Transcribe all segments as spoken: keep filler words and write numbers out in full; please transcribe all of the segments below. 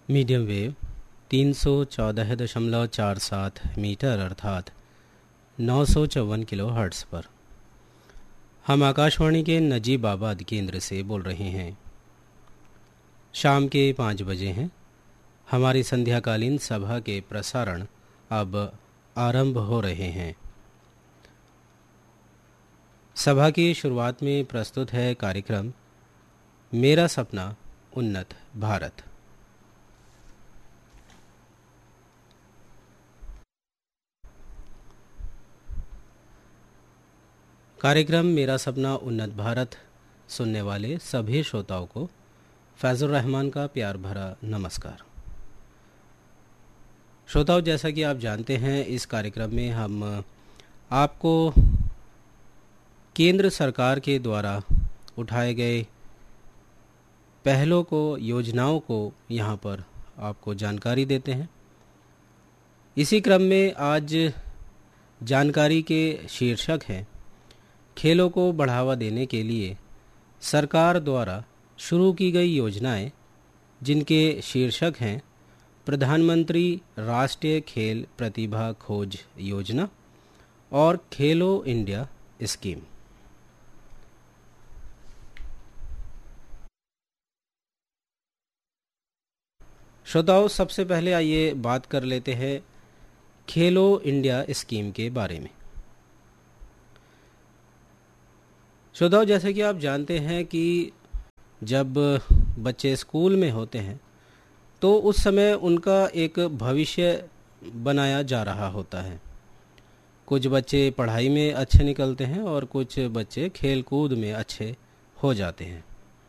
Medium wave तीन सौ चौदह दशमलव चार सात मीटर अर्थात नौ सौ चौवन किलो हर्ट्ज़ पर हम आकाशवाणी के नजीबाबाद केंद्र से बोल रहे हैं। शाम के पाँच बजे हैं। हमारी संध्याकालीन सभा के प्रसारण अब आरंभ हो रहे हैं। सभा की शुरुआत में प्रस्तुत है कार्यक्रम मेरा सपना उन्नत भारत। कार्यक्रम मेरा सपना उन्नत भारत सुनने वाले सभी श्रोताओं को फैज़ुर रहमान का प्यार भरा नमस्कार। श्रोताओं, जैसा कि आप जानते हैं, इस कार्यक्रम में हम आपको केंद्र सरकार के द्वारा उठाए गए पहलों को, योजनाओं को यहाँ पर आपको जानकारी देते हैं। इसी क्रम में आज जानकारी के शीर्षक हैं खेलों को बढ़ावा देने के लिए सरकार द्वारा शुरू की गई योजनाएं, जिनके शीर्षक हैं प्रधानमंत्री राष्ट्रीय खेल प्रतिभा खोज योजना और खेलो इंडिया स्कीम। श्रोताओं, सबसे पहले आइए बात कर लेते हैं खेलो इंडिया स्कीम के बारे में। श्रोताओं, जैसे कि आप जानते हैं कि जब बच्चे स्कूल में होते हैं तो उस समय उनका एक भविष्य बनाया जा रहा होता है। कुछ बच्चे पढ़ाई में अच्छे निकलते हैं और कुछ बच्चे खेल कूद में अच्छे हो जाते हैं।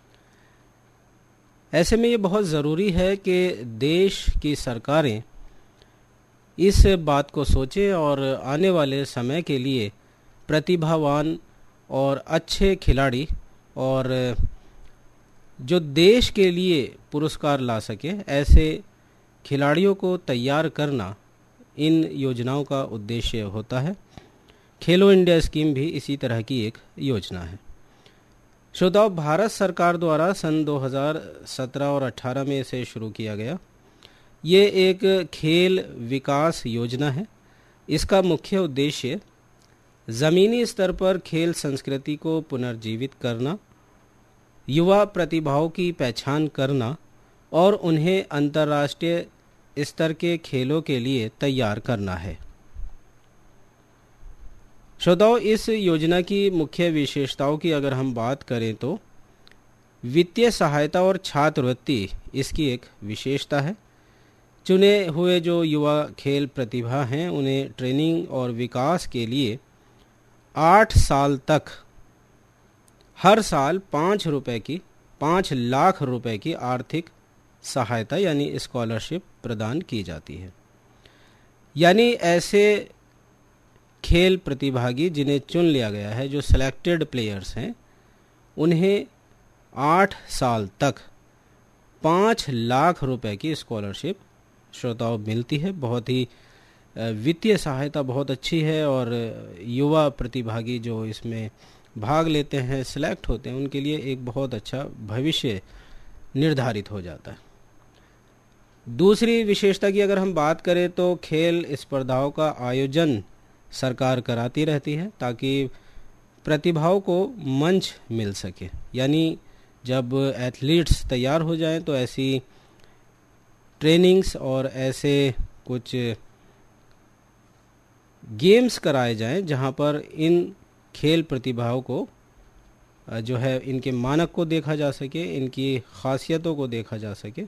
ऐसे में ये बहुत ज़रूरी है कि देश की सरकारें इस बात को सोचें और आने वाले समय के लिए प्रतिभावान और अच्छे खिलाड़ी और जो देश के लिए पुरस्कार ला सके, ऐसे खिलाड़ियों को तैयार करना इन योजनाओं का उद्देश्य होता है। खेलो इंडिया स्कीम भी इसी तरह की एक योजना है। श्रोताओं, भारत सरकार द्वारा सन दो हज़ार सत्रह और अठारह में इसे शुरू किया गया। ये एक खेल विकास योजना है। इसका मुख्य उद्देश्य ज़मीनी स्तर पर खेल संस्कृति को पुनर्जीवित करना, युवा प्रतिभाओं की पहचान करना और उन्हें अंतर्राष्ट्रीय स्तर के खेलों के लिए तैयार करना है। श्रोताओं, इस योजना की मुख्य विशेषताओं की अगर हम बात करें तो वित्तीय सहायता और छात्रवृत्ति इसकी एक विशेषता है। चुने हुए जो युवा खेल प्रतिभा हैं, उन्हें ट्रेनिंग और विकास के लिए आठ साल तक हर साल पाँच रुपए की पाँच लाख रुपए की आर्थिक सहायता यानी स्कॉलरशिप प्रदान की जाती है। यानी ऐसे खेल प्रतिभागी जिन्हें चुन लिया गया है, जो सेलेक्टेड प्लेयर्स हैं, उन्हें आठ साल तक पाँच लाख रुपए की स्कॉलरशिप श्रोताओं मिलती है। बहुत ही वित्तीय सहायता बहुत अच्छी है और युवा प्रतिभागी जो इसमें भाग लेते हैं, सेलेक्ट होते हैं, उनके लिए एक बहुत अच्छा भविष्य निर्धारित हो जाता है। दूसरी विशेषता की अगर हम बात करें तो खेल स्पर्धाओं का आयोजन सरकार कराती रहती है ताकि प्रतिभाओं को मंच मिल सके। यानी जब एथलीट्स तैयार हो जाएं तो ऐसी ट्रेनिंग्स और ऐसे कुछ गेम्स कराए जाएं जहां पर इन खेल प्रतिभाओं को जो है इनके मानक को देखा जा सके, इनकी खासियतों को देखा जा सके।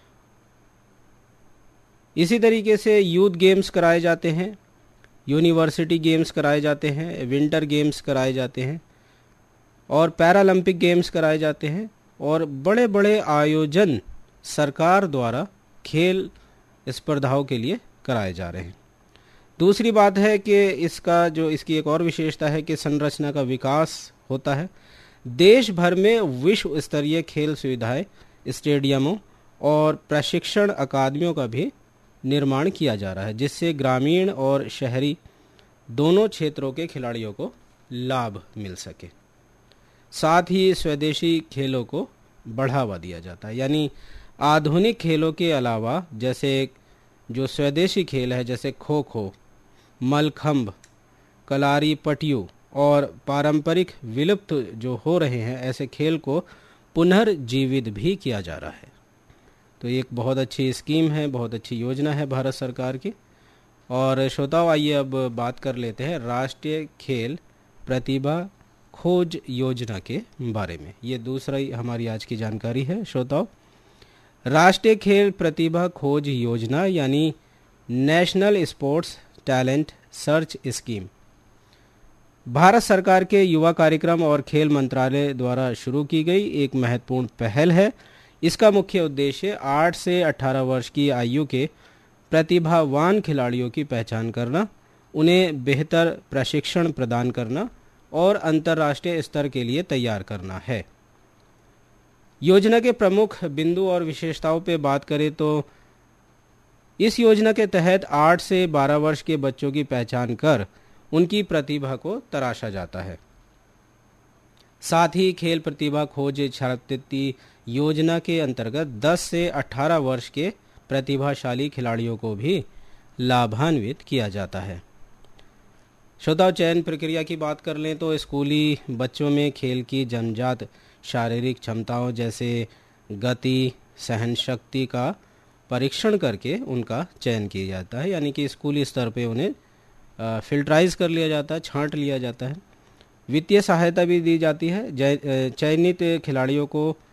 इसी तरीके से यूथ गेम्स कराए जाते हैं, यूनिवर्सिटी गेम्स कराए जाते हैं, विंटर गेम्स कराए जाते हैं और पैरालंपिक गेम्स कराए जाते हैं और बड़े बड़े आयोजन सरकार द्वारा खेल स्पर्धाओं के लिए कराए जा रहे हैं। दूसरी बात है कि इसका जो इसकी एक और विशेषता है कि संरचना का विकास होता है। देश भर में विश्व स्तरीय खेल सुविधाएं, स्टेडियमों और प्रशिक्षण अकादमियों का भी निर्माण किया जा रहा है, जिससे ग्रामीण और शहरी दोनों क्षेत्रों के खिलाड़ियों को लाभ मिल सके। साथ ही स्वदेशी खेलों को बढ़ावा दिया जाता है। यानी आधुनिक खेलों के अलावा जैसे जो स्वदेशी खेल है जैसे खो खो, मलखंभ, कलारी पटियू और पारंपरिक विलुप्त जो हो रहे हैं ऐसे खेल को पुनर्जीवित भी किया जा रहा है। तो ये एक बहुत अच्छी स्कीम है, बहुत अच्छी योजना है भारत सरकार की। और श्रोताओं, आइए अब बात कर लेते हैं राष्ट्रीय खेल प्रतिभा खोज योजना के बारे में। ये दूसरा ही हमारी आज की जानकारी है श्रोताओं। राष्ट्रीय खेल प्रतिभा खोज योजना यानी national sports talent search scheme Bharat सरकार के युवा कार्यक्रम और खेल मंत्रालय द्वारा शुरू की गई एक महत्वपूर्ण पहल है। इसका मुख्य उद्देश्य आठ से अठारह वर्ष की आयु के प्रतिभावान खिलाड़ियों की पहचान करना, उन्हें बेहतर प्रशिक्षण प्रदान करना और अंतर्राष्ट्रीय स्तर के लिए तैयार करना है। योजना के प्रमुख बिंदु और विशेषताओं पर बात करें तो इस योजना के तहत आठ से बारह वर्ष के बच्चों की पहचान कर उनकी प्रतिभा को तराशा जाता है। साथ ही खेल प्रतिभा खोज छात्रवृत्ति योजना के अंतर्गत दस से अठारह वर्ष के प्रतिभाशाली खिलाड़ियों को भी लाभान्वित किया जाता है। श्रोताओं, चयन प्रक्रिया की बात कर लें तो स्कूली बच्चों में खेल की जन्मजात शारीरिक क्षमताओं जैसे गति, सहन शक्ति का परीक्षण करके उनका चयन किया जाता है, यानी कि स्कूली स्तर पे उन्हें फिल्टराइज कर लिया जाता है, छांट लिया जाता है। वित्तीय सहायता भी दी जाती है। चयनित खिलाड़ियों को